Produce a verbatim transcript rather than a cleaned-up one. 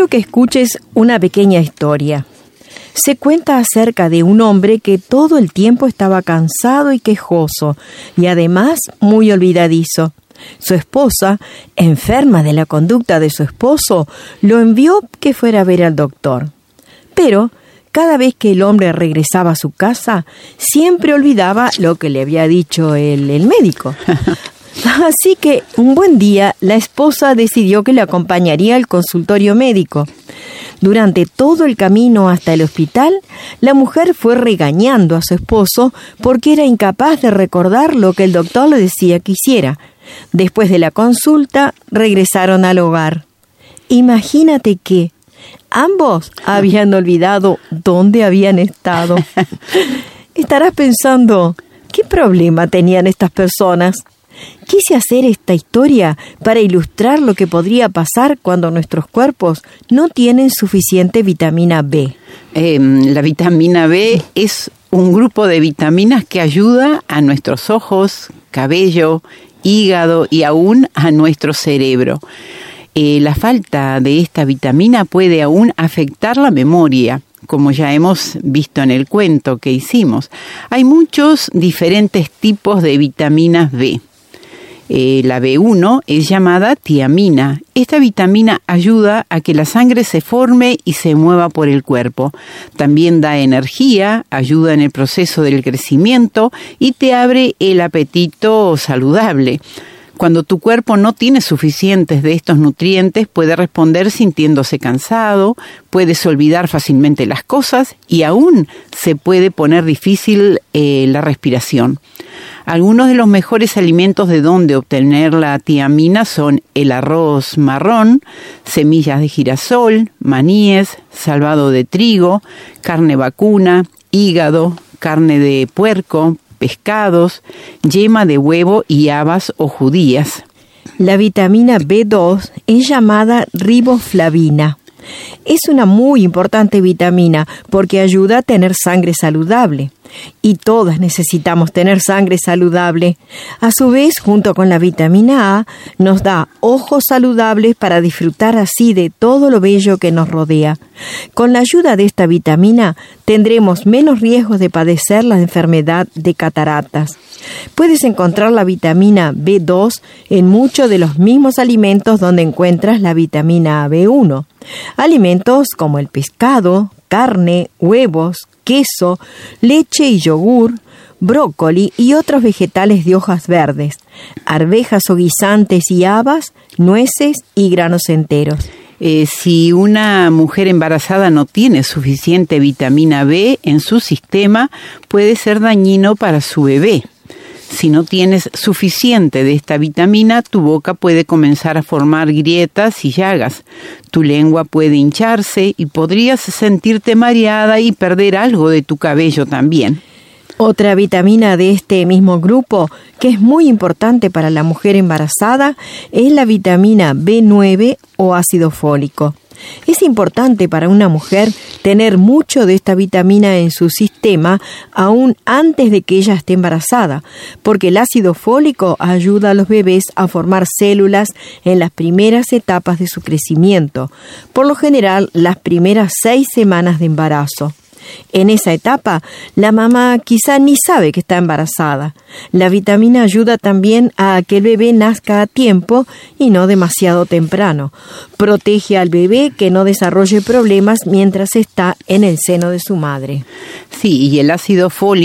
Quiero que escuches una pequeña historia. Se cuenta acerca de un hombre que todo el tiempo estaba cansado y quejoso, y además muy olvidadizo. Su esposa, enferma de la conducta de su esposo, lo envió que fuera a ver al doctor. Pero cada vez que el hombre regresaba a su casa, siempre olvidaba lo que le había dicho el, el médico. Así que un buen día la esposa decidió que le acompañaría al consultorio médico. Durante todo el camino hasta el hospital, la mujer fue regañando a su esposo porque era incapaz de recordar lo que el doctor le decía que hiciera. Después de la consulta, regresaron al hogar. Imagínate que ambos habían olvidado dónde habían estado. Estarás pensando, ¿qué problema tenían estas personas? Quise hacer esta historia para ilustrar lo que podría pasar cuando nuestros cuerpos no tienen suficiente vitamina B. Eh, la vitamina B es un grupo de vitaminas que ayuda a nuestros ojos, cabello, hígado y aún a nuestro cerebro. Eh, la falta de esta vitamina puede aún afectar la memoria, como ya hemos visto en el cuento que hicimos. Hay muchos diferentes tipos de vitaminas B. Eh, la B uno es llamada tiamina. Esta vitamina ayuda a que la sangre se forme y se mueva por el cuerpo. También da energía, ayuda en el proceso del crecimiento y te abre el apetito saludable. Cuando tu cuerpo no tiene suficientes de estos nutrientes, puede responder sintiéndose cansado, puedes olvidar fácilmente las cosas y aún se puede poner difícil eh, la respiración. Algunos de los mejores alimentos de donde obtener la tiamina son el arroz marrón, semillas de girasol, maníes, salvado de trigo, carne vacuna, hígado, carne de puerco, pescados, yema de huevo y habas o judías. La vitamina B dos es llamada riboflavina. Es una muy importante vitamina porque ayuda a tener sangre saludable. Y todas necesitamos tener sangre saludable. A su vez, junto con la vitamina A, nos da ojos saludables para disfrutar así de todo lo bello que nos rodea. Con la ayuda de esta vitamina, tendremos menos riesgos de padecer la enfermedad de cataratas. Puedes encontrar la vitamina B dos en muchos de los mismos alimentos donde encuentras la vitamina B uno. Alimentos como el pescado, carne, huevos, queso, leche y yogur, brócoli y otros vegetales de hojas verdes, arvejas o guisantes y habas, nueces y granos enteros. Eh, si una mujer embarazada no tiene suficiente vitamina B en su sistema, puede ser dañino para su bebé. Si no tienes suficiente de esta vitamina, tu boca puede comenzar a formar grietas y llagas. Tu lengua puede hincharse y podrías sentirte mareada y perder algo de tu cabello también. Otra vitamina de este mismo grupo, que es muy importante para la mujer embarazada, es la vitamina B nueve o ácido fólico. Es importante para una mujer tener mucho de esta vitamina en su sistema aún antes de que ella esté embarazada, porque el ácido fólico ayuda a los bebés a formar células en las primeras etapas de su crecimiento, por lo general las primeras seis semanas de embarazo. En esa etapa, la mamá quizá ni sabe que está embarazada. La vitamina ayuda también a que el bebé nazca a tiempo y no demasiado temprano. Protege al bebé que no desarrolle problemas mientras está en el seno de su madre. Sí, y el ácido fólico